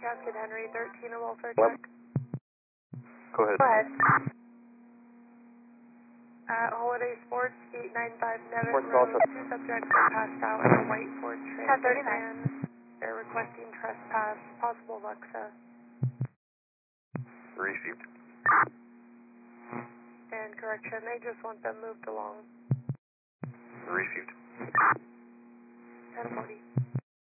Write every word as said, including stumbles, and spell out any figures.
Captain Henry, thirteen, a welfare Hello? check. Go ahead. Go ahead. Uh, Holiday Sports, eight nine five Nevin Sports Road, Delta. two subjects are passed out in a white Ford ten Transit thirty-nine. van. They're requesting trespass, possible Luxa, Received. and correction, they just want them moved along. Received. ten forty.